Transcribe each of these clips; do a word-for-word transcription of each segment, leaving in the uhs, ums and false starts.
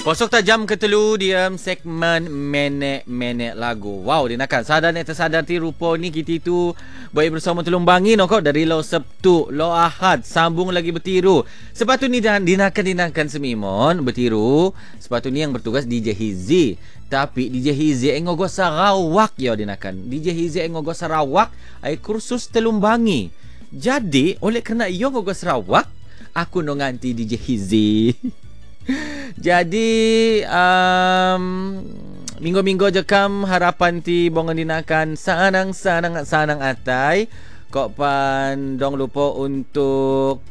Posok tajam ketelu diam segmen menek-menek lagu. Wow, dia nakkan sadar ni tersadar ti rupa ni kita tu baik bersama Telung Bangi no kok dari lo Sabtu, lo Ahad sambung lagi bertiru. Sebab tu ni dan dinakan-dinakan semimon bertiru. Sebab tu ni yang bertugas D J Hizzy. Tapi D J Hizzy ngogo Sarawak ya dinakan. D J Hizzy ngogo Sarawak ai kursus Telung Bangi. Jadi oleh kerana iyo ngogo Sarawak, aku no nganti D J Hizzy. Jadi um, minggu-minggu je kam harapan ti bongan dinakan sanang-sanang sanang atai kok pan dong lupa untuk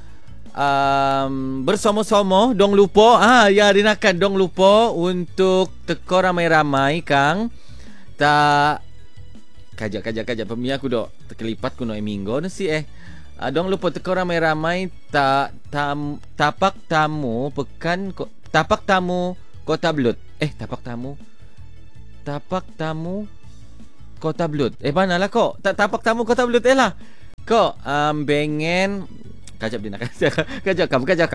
um, bersama-sama dong lupa ah ya dinakan dong lupa untuk teko ramai-ramai kang tak kajak-kajak-kajak pemia aku dok terkelipat kuno minggu nasi eh Adong lupa teko ramai-ramai tak tam, tapak tamu pekan ko, tapak tamu Kota Blut. Eh tapak tamu. Tapak tamu Kota Blut. Eh mana lah kok? Tak tapak tamu Kota Blut eh lah. Kok um, bengen kajap dina kajap kajap kam kajap.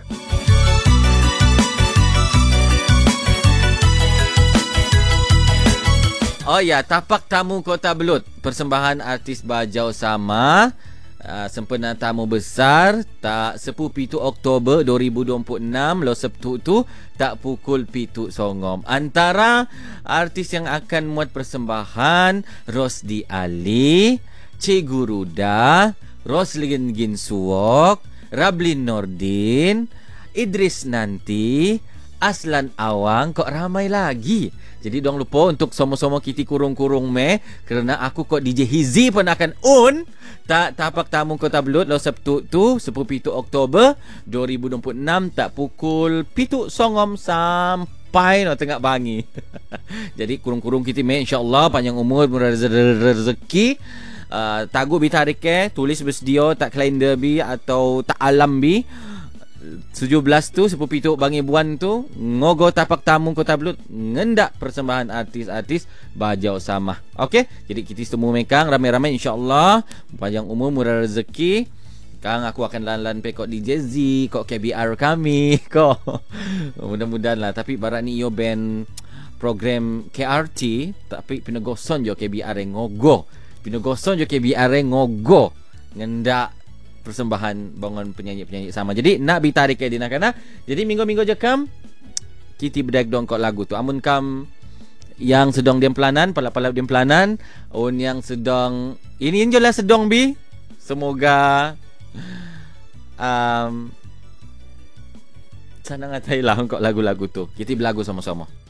Oh ya, tapak tamu Kota Blut. Persembahan artis Bajau Sama. Uh, sempena tamu besar tak sepuluh pitu Oktober dua ribu dua puluh enam lo Sabtu tu tak pukul pitu songom. Antara artis yang akan muat persembahan Rosdi Ali, Cikgu Ruda, Roslyn Ginsuwok, Rablin Nordin, Idris Nanti, Aslan Awang, kok ramai lagi. Jadi dong lupa untuk somo-somo kita kurung-kurung me kerana aku kok D J Hizzy pun akan un tak tapak tamu Kota Blut lo Sabtu tu sepuluh pitu Oktober dua ribu dua puluh enam tak pukul pitu songom sampai no tengah bangi. Jadi kurung-kurung kita me insya-Allah panjang umur murah rezeki. Uh, tagu bi tarik ke tulis bersedia tak kalender bi atau tak alam bi tujuh belas tu sepuluh pitu Bangi Buan tu ngogo tapak tamu Kota Blut ngendak persembahan artis-artis Bajau Sama. Okey, jadi kita semua mekang ramai-ramai insya-Allah panjang umur murah rezeki. Kang aku akan lan-lan pe kok D J Z, kok K B R kami kok. Mudah-mudahan lah tapi barat ni yo band program K R T tapi pinagoson jo K B R ngogo. Pinagoson jo K B R ngogo ngendak persembahan bangun penyanyi-penyanyi sama. Jadi nak bitarik ke dina kana. Jadi minggu-minggu je kam kita bedek dong kok lagu tu. Amun kam yang sedang diam pelanan, palap-palap diam pelanan, un yang sedang ini jelah sedang bi. Semoga um, sana ngatai lah kok lagu-lagu tu. Kita belagu sama-sama.